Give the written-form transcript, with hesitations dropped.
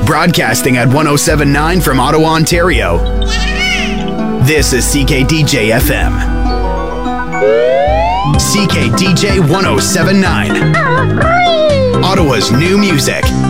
Broadcasting at 1079 from Ottawa, Ontario. This is CKDJ FM. CKDJ 1079. Ottawa's new music.